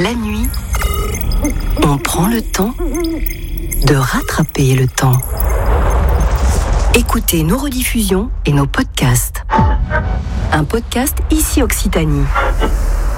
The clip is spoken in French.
La nuit, on prend le temps de rattraper le temps. Écoutez nos rediffusions et nos podcasts. Un podcast ici Occitanie.